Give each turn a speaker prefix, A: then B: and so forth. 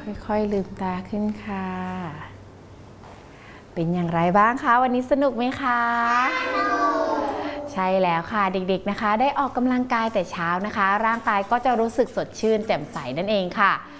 A: ค่อยๆลืมตาขึ้นค่ะเป็นอย่างไรบ้างคะวันนี้สนุกไหมคะใช่แล้วค่ะเด็กๆนะคะได้ออกกำลังกายแต่เช้านะคะร่างกายก็จะรู้สึกสดชื่นแจ่มใสนั่นเองค่ะ